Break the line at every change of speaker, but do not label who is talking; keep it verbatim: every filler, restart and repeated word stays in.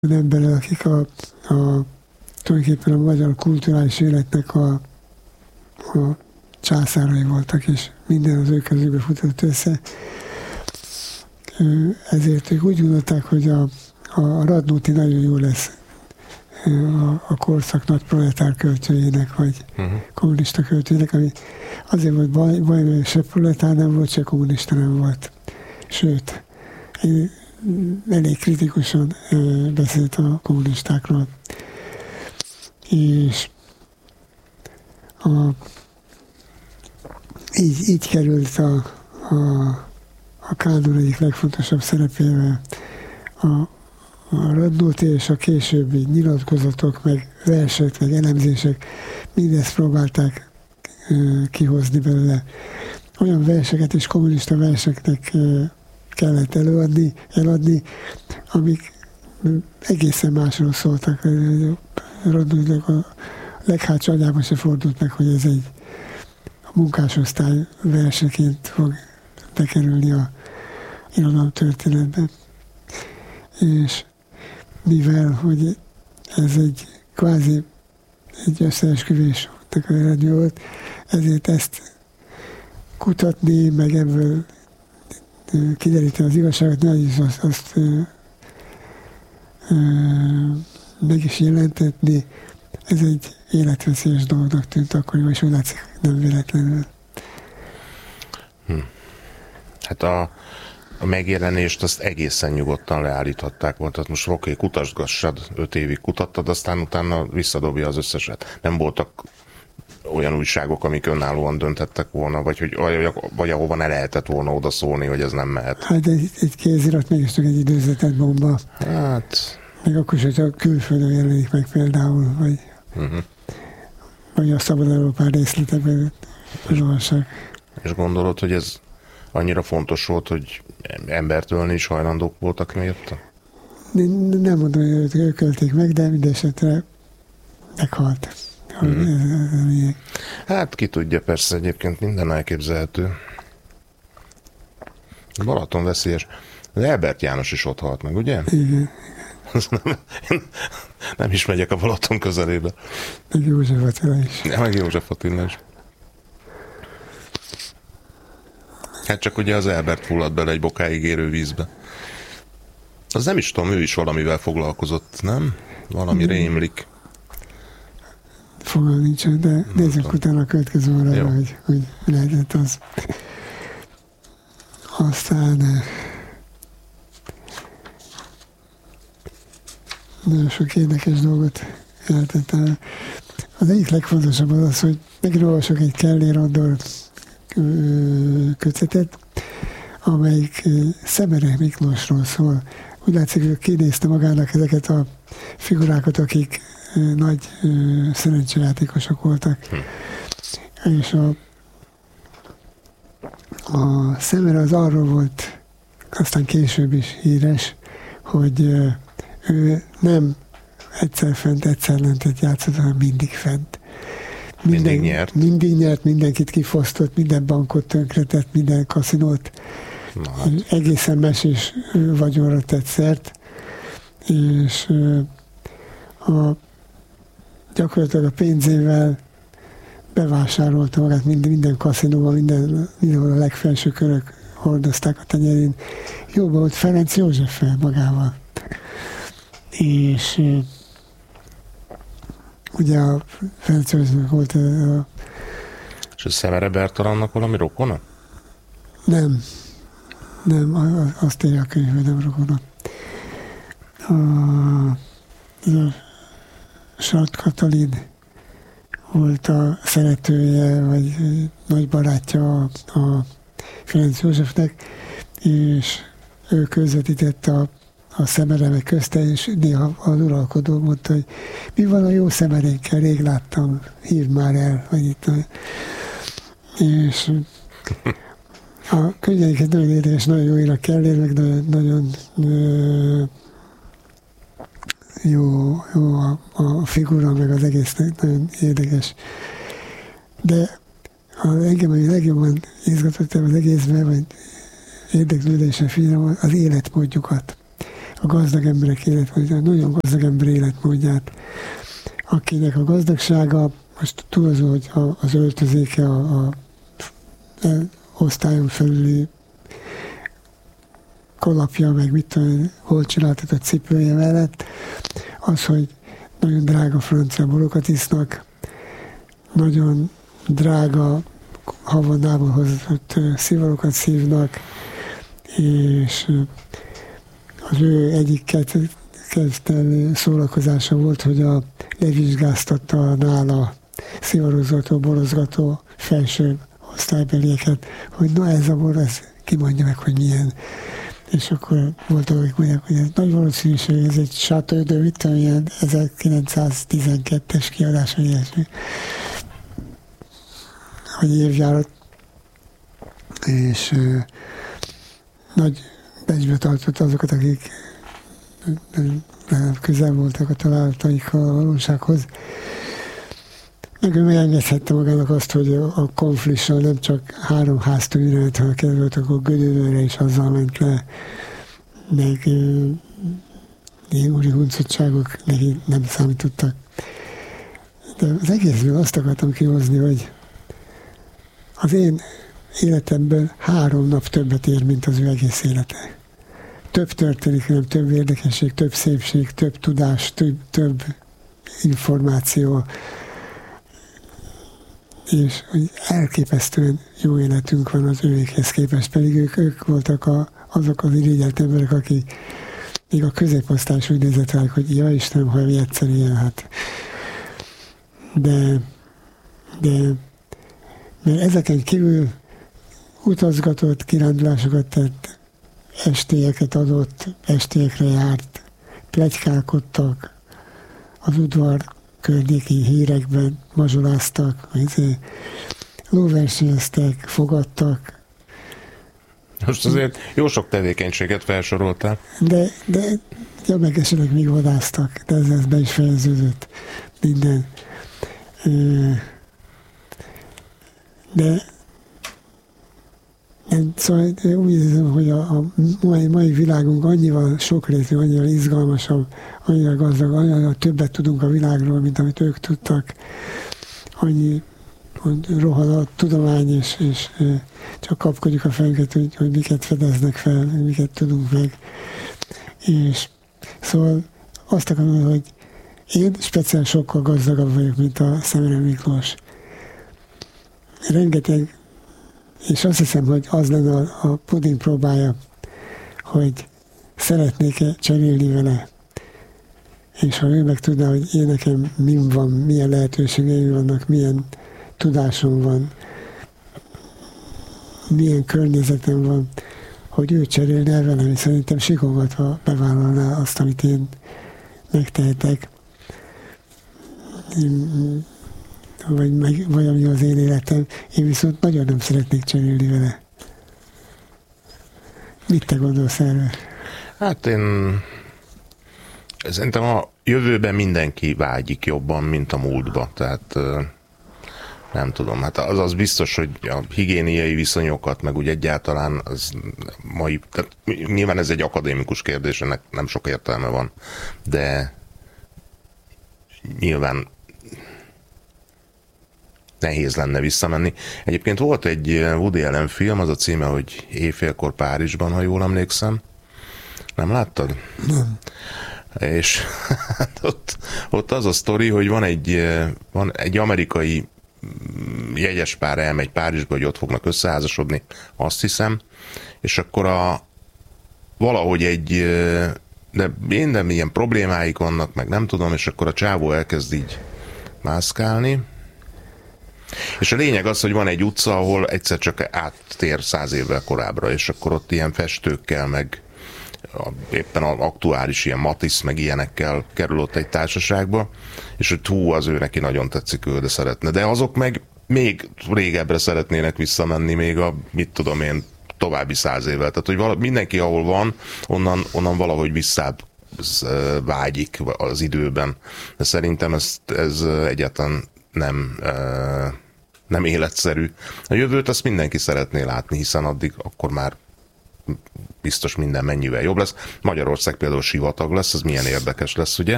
emberek, akik a, a, tulajdonképpen a magyar kulturális életnek a, a császárai voltak, és minden az ő közükbe futott össze. Ezért ők úgy gondolták, hogy a, a Radnóti nagyon jó lesz a, a korszak nagy proletár költőjének, vagy uh-huh. kommunista költőjének, ami azért volt baj, baj, mert se proletár nem volt, se kommunista nem volt. Sőt, elég kritikusan beszélt a kommunistákról. És a, így, így került a, a, a kánon egyik legfontosabb szerepével a, a Radnóti, és a későbbi nyilatkozatok, meg versek, meg elemzések, mindezt próbálták uh, kihozni belőle. Olyan verseket és kommunista verseknek uh, kellett előadni, eladni, amik egészen másról szóltak. Radnótinak a leghátsó agyában se fordult meg, hogy ez egy a munkásosztály verseként fog bekerülni a irodalomtörténetbe. És mivel, hogy ez egy kvázi egy összeesküvésnek az eredmény volt, ezért ezt kutatni, meg ebből kideríteni az igazságot, ne is azt, azt ö, ö, meg is jelentetni. Ez egy életveszélyes dolognak tűnt akkoriban, és úgy látszik, nem véletlenül.
Hm. Hát a, a megjelenést azt egészen nyugodtan leállíthatták volt. Tehát most oké, kutasgassad, öt évig kutattad, aztán utána visszadobja az összeset. Nem voltak olyan újságok, amik önállóan döntettek volna, vagy, hogy, vagy, vagy ahova ne lehetett volna oda szólni, hogy ez nem mehet.
Hát egy, egy kézirat mégis csak egy időzített bomba.
Hát...
Meg akkor is, hogyha külföldön jelenik meg például, vagy, uh-huh. vagy a Szabad Európán részletekben olvassák.
És gondolod, hogy ez annyira fontos volt, hogy embert ölni is hajlandók voltak miatt?
Nem mondom, hogy ők ölték meg, de mindesetre meghalt. Mm.
Hát ki tudja, persze, egyébként minden elképzelhető. Balaton veszélyes. De Elbert János is ott halt meg, ugye?
Igen.
nem, nem is megyek a Balaton közelébe.
Meg József Attila is.
Ja, meg József Attila is. Hát csak ugye az Elbert fulladt bele egy bokáig érő vízbe. Az nem is tudom, ő is valamivel foglalkozott, nem? Valami nem. Rémlik.
Fogalm nincsen, de nem nézzük tudom. Utána a következő órára, hogy, hogy lehetett az. Aztán nagyon sok érdekes dolgot jelentett el. Az egyik legfontosabb az az, hogy megint olvasok egy Kellér Andor kötetet, amelyik Szemere Miklósról szól. Úgy látszik, hogy kinézte magának ezeket a figurákat, akik nagy szerencsejátékosok voltak. Hm. És a, a Szemere az arról volt, aztán később is híres, hogy ő nem egyszer fent, egyszer lentet játszott, hanem mindig fent.
Minden, mindig nyert.
Mindig nyert, mindenkit kifosztott, minden bankot tönkretett, minden kaszinót. Hát. Egészen mesés vagyonra tett szert, és a, gyakorlatilag a pénzével bevásárolta magát minden, minden kaszinóban, minden, mindenhol a legfelső körök hordozták a tenyerén. Jóban volt Ferenc Józseffel magával. És ugye a Ferenc József volt a, a...
És a Szemere Bertalannak valami rokona?
Nem. Nem, azt írja a könyv, hogy nem rokona. A, a Sart Katalin volt a szeretője, vagy nagy barátja a, a Ferenc Józsefnek, és ő közvetítette a, a Szemeremek közte, és néha az uralkodó mondta, hogy mi van a jó Szemerénkkel, rég láttam, hívd már el, vagy itt. És a könyveiket nagyon érdekes, nagyon jó ír a Kellér, meg nagyon, nagyon ö, jó, jó a, a figura, meg az egész nagyon érdekes. De a engem, ami legjobban izgatott az egészben, vagy érdeklődésre figyelem, az életmódjukat. a gazdag emberek életmódját, nagyon gazdag ember életmódját, akinek a gazdagsága, most túlzó, hogy az öltözéke, a, a, a osztályon felüli kalapja, meg mit tudom, hol csináltatott cipője mellett, az, hogy nagyon drága francia borokat isznak, nagyon drága Havannából hozott szivalokat szívnak, és az ő egyik kezdetlen szórakozása volt, hogy a, levizsgáztatta a nála szivarozgató, borozgató felső osztálybelieket, hogy na ez a bor, ez kimondja meg, hogy milyen. És akkor voltak, akik mondják, hogy ez nagy valószínűség, ez egy Chateau de mit tudom, ilyen ezerkilencszáztizenkettes kiadás, vagy ilyesmi, hogy évjárat, és ö, nagy becsbe tartott azokat, akik közel voltak a találataik a valósághoz. Meg ő megengedhette magának azt, hogy a konflissal nem csak három háztöműre, ha került, akkor Gödöllőre is azzal ment le, meg ilyen úri huncottságok neki nem számítottak. De az egészből azt akartam kihozni, hogy az én életemben három nap többet ér, mint az ő egész élete. Több történik, nem több érdekesség, több szépség, több tudás, több, több információ, és hogy elképesztően jó életünk van az ővékhez képest, pedig ők, ők voltak a, azok az irigyelt emberek, akik még a középosztály is úgy nézett rá, hogy ja Istenem, ha mi egyszer ilyen, hát. De, de mert ezeken kívül utazgatott, kirándulásokat tett, estélyeket adott, estélyekre járt, pletykálkodtak, az udvar környéki hírekben mazsoláztak, lóversenyeztek, fogadtak.
Most azért jó sok tevékenységet felsoroltál.
De, de ja, meg esetleg még vadáztak, de ez, ez be is fejeződött minden. De szóval úgy érzem, hogy a, a mai, mai világunk annyival sokrétű, annyival izgalmasabb, annyira gazdag, annyira többet tudunk a világról, mint amit ők tudtak. Annyi rohad a tudomány, és, és csak kapkodjuk a fejünket, hogy, hogy miket fedeznek fel, miket tudunk meg. És szóval azt akarom, hogy én speciál sokkal gazdagabb vagyok, mint a Szemere Miklós. Rengeteg, és azt hiszem, hogy az lenne a, a puding próbája, hogy szeretnék-e cserélni vele. És ha ő meg tudná, hogy én nekem mi van, milyen lehetőségeim vannak, milyen tudásom van, milyen környezetem van, hogy ő cserélne velem, és szerintem sikongatva bevállalná azt, amit én megtehetek. Én, vagy, meg, vagy ami az én életem. Én viszont nagyon nem szeretnék cserélni vele. Mit te gondolsz erről?
Hát én szerintem a jövőben mindenki vágyik jobban, mint a múltba. Tehát nem tudom, hát az, az biztos, hogy a higiéniai viszonyokat, meg úgy egyáltalán az mai, tehát nyilván ez egy akadémikus kérdés, ennek nem sok értelme van, de nyilván nehéz lenne visszamenni. Egyébként volt egy Woody Allen film, az a címe, hogy Éjfélkor Párizsban, ha jól emlékszem. Nem láttad?
Nem.
És ott, ott az a sztori, hogy van egy, van egy amerikai jegyes pár elmegy Párizsba, hogy ott fognak összeházasodni, azt hiszem, és akkor a valahogy egy de minden ilyen problémáik vannak, meg nem tudom, és akkor a csávó elkezd így mászkálni. És a lényeg az, hogy van egy utca, ahol egyszer csak áttér száz évvel korábbra, és akkor ott ilyen festőkkel, meg a, éppen az aktuális ilyen Matisse, meg ilyenekkel kerül ott egy társaságba, és hogy hú, az ő neki nagyon tetszik, ő de szeretne. De azok meg még régebbre szeretnének visszamenni, még a, mit tudom én, további száz évvel. Tehát, hogy vala, mindenki, ahol van, onnan, onnan valahogy visszább vágyik az időben. De szerintem ez, ez egyáltalán nem, nem életszerű. A jövőt azt mindenki szeretné látni, hiszen addig akkor már biztos minden mennyivel jobb lesz. Magyarország például sivatag lesz, ez milyen érdekes lesz, ugye?